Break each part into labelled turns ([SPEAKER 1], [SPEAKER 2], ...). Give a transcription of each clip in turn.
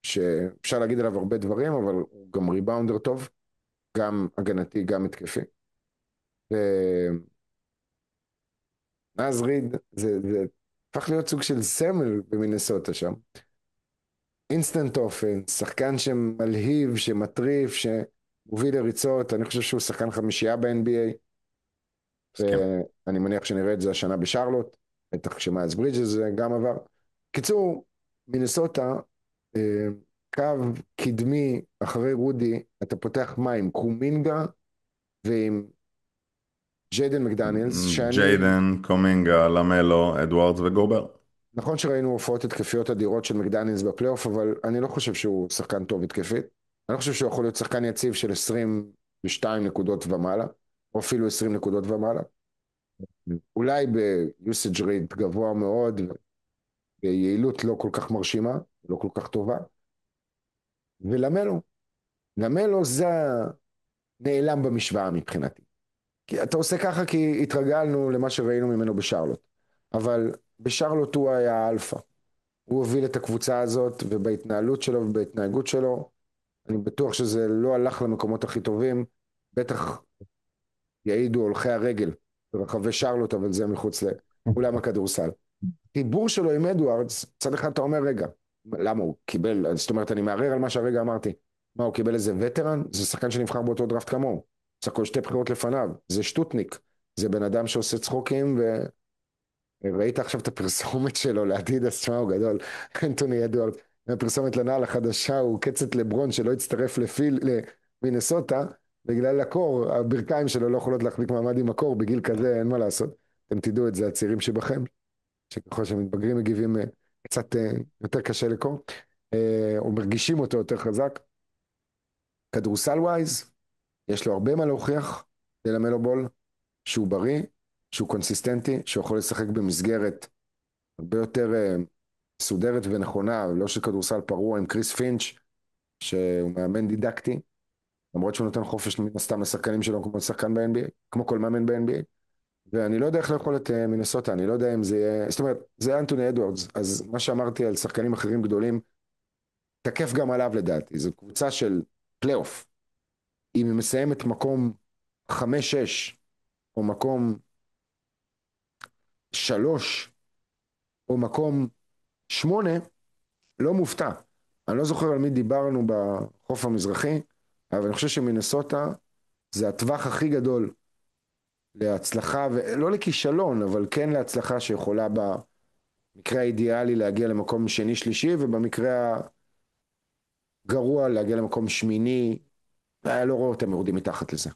[SPEAKER 1] שאפשר להגיד עליו הרבה דברים, אבל הוא גם ריבאונדר טוב, גם הגנתי, גם התקפי. ונאז ריד, זה הפך להיות סוג של סמל במינסוטה שם. אינסטנט אופנס, שחקן שמלהיב, שמטריף, שמוביל לריצות, אני חושב שהוא שחקן חמישייה ב-NBA,
[SPEAKER 2] מסכים.
[SPEAKER 1] ואני מניח שנראה את זה השנה בשרלוט, בטח כשמיילס ברידג'ס גם עבר. קיצור, מינסוטה, אה, קו קדמי אחרי רודי, אתה פותח מה עם קומינגה ועם ג'יידן מקדניאלס, שאני,
[SPEAKER 2] ג'יידן, קומינגה, למלו, אדוארדס וגובר.
[SPEAKER 1] נכון שראינו הופעות התקפיות אדירות של מקדניאלס בפלייאוף, אבל אני לא חושב שהוא שחקן טוב התקפית. אני לא חושב שהוא יכול להיות שחקן יציב של 22 נקודות ומעלה, או אפילו 20 נקודות ומעלה. אולי ביוסאג' רייט גבוה מאוד, ביעילות לא כל כך מרשימה, לא כל כך טובה. ולמלו, למלו זה נעלם במשוואה מבחינתי. כי אתה עושה ככה כי התרגלנו למה שראינו ממנו בשרלוט. אבל בשרלוט הוא היה האלפא. הוא הוביל את הקבוצה הזאת, ובהתנהלות שלו ובהתנהגות שלו, אני בטוח שזה לא הלך למקומות הכי טובים. בטח יעידו הולכי הרגל ברחבי שרלוט, אבל זה מחוץ לאולם הכדורסל. חיבור שלו עם אדוארדס, צד אחד אתה אומר, רגע, למה הוא קיבל, זאת אומרת, אני מערער על מה שהרגע אמרתי. מה, הוא קיבל איזה וטרן? זה שחקן שנבחר באותו דראפט כמוהו. בסך הכל שתי בחירות לפניו. זה שטוטניק. זה בן אדם שעושה צחוקים, וראית עכשיו את הפרסומת שלו לאדידס, תשמע, הוא גדול. אנטוני אדוארדס, הפרסומת לנעל החדשה, הוא קצת לברון שלא הצטרף למינסוטה, בגלל הקור, הברכיים שלו לא יכולות להחזיק מעמד עם הקור, בגיל כזה אין מה לעשות. אתם תדעו את זה, הצעירים שבכם. שככל שמתבגרים מגיבים קצת יותר קשה לקרוא, או מרגישים אותו יותר חזק. כדורסל ווייז, יש לו הרבה מה להוכיח ללמלו בול, שהוא בריא, שהוא קונסיסטנטי, שהוא יכול לשחק במסגרת הרבה יותר מסודרת ונכונה, לא של כדורסל פרוע עם קריס פינץ', שהוא מאמן דידקטי, למרות שהוא נותן חופש מן הסתם לשחקנים שלו כמו שחקן ב-NBA, כמו כל מאמן ב-NBA, ואני לא יודע איך לאכול את מינסוטה, אני לא יודע אם זה יהיה, זאת אומרת, זה אנטוני אדוארדס, אז מה שאמרתי על שחקנים אחרים גדולים, תקף גם עליו לדעתי, זו קבוצה של פלייאוף, אם היא מסיימת מקום 5-6, או מקום 3, או מקום 8, לא מופתע. אני לא זוכר על מי דיברנו בחוף המזרחי, אבל אני חושב שמינסוטה זה הטווח הכי גדול להצלחה, ולא לכישלון, אבל כן להצלחה שיכולה במקרה האידיאלי להגיע למקום שני שלישי, ובמקרה הגרוע להגיע למקום שמיני, לא רואה אותם יורדים מתחת לזה.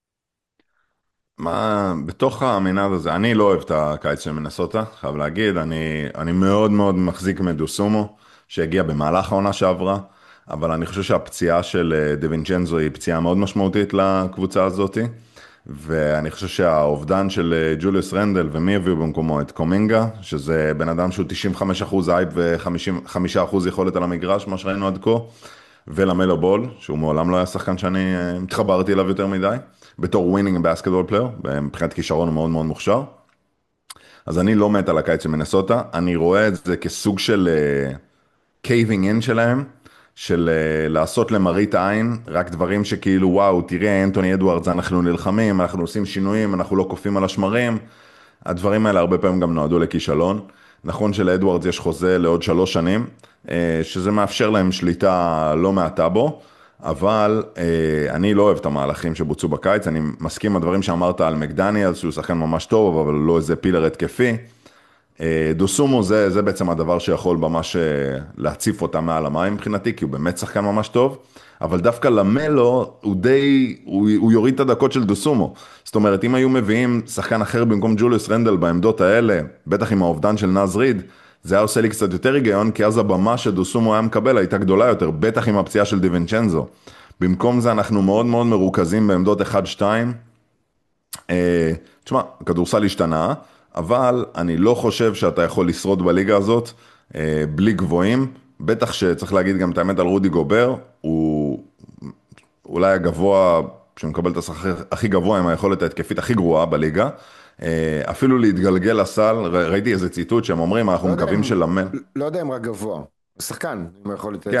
[SPEAKER 2] מה, בתוך המנעד הזה, אני לא אוהב את הקיץ של מנסוטה, חייב להגיד, אני מאוד מאוד מחזיק מדוסומו, שהגיע במהלך העונה שעברה, אבל אני חושב שהפציעה של דווינצ'נזו היא פציעה מאוד משמעותית לקבוצה הזאת, ואני חושב שהאובדן של ג'וליוס רנדל, ומי הביאו במקומו את קומינגה, שזה בן אדם שהוא 95% אייפ ו5% יכולת על המגרש, מה שראינו עד כה, ולמלו בול, שהוא מעולם לא היה שחקן שאני התחברתי אליו יותר מדי, בתור ווינינג בסקטבול פלייר, מבחינת כישרון הוא מאוד מאוד מוכשר. אז אני לא מת על הקיץ של מנסוטה, אני רואה את זה כסוג של קייבינג אין שלהם, של לעשות למראית עין, רק דברים שכאילו וואו, תראה אנטוני אדוארדס, אנחנו נלחמים, אנחנו עושים שינויים, אנחנו לא קופאים על השמרים, הדברים האלה הרבה פעמים גם נועדו לכישלון. נכון שלאדוארדס יש חוזה לעוד 3 שנים, שזה מאפשר להם שליטה לא מעטה בו, אבל אני לא אוהב את המהלכים שבוצעו בקיץ, אני מסכים עם הדברים שאמרת על מקדניאלס, שהוא שחקן ממש טוב, אבל לא איזה פילר התקפי. דוסומו זה בעצם הדבר שיכול ממש להציף אותה מעל המים מבחינתי, כי הוא באמת שחקן ממש טוב, אבל דווקא למלו הוא יוריד את הדקות של דוסומו. זאת אומרת, אם היו מביאים שחקן אחר במקום ג'וליוס רנדל בעמדות האלה, בטח עם האובדן של נאז ריד, זה היה עושה לי קצת יותר היגיון, כי אז הבמה שדוסומו היה מקבל הייתה גדולה יותר, בטח עם הפציעה של דיוונצ'נזו. במקום זה אנחנו מאוד מאוד מרוכזים בעמדות 1-2. תשמע, הכדורסל השתנה, אבל אני לא חושב שאתה יכול לשרוד בליגה הזאת בלי גבוהים, בטח שצריך להגיד גם את האמת על רודי גובר, הוא אולי הגבוה, שמקבל את השכר הכי גבוה עם היכולת ההתקפית הכי גרועה בליגה, אפילו להתגלגל לסל, ראיתי איזה ציטוט שהם אומרים, אנחנו
[SPEAKER 1] לא יודע
[SPEAKER 2] מקווים
[SPEAKER 1] אם,
[SPEAKER 2] שלמל,
[SPEAKER 1] לא יודע אם רק גבוה, הוא שחקן, אם יכול
[SPEAKER 2] כן,
[SPEAKER 1] לתת.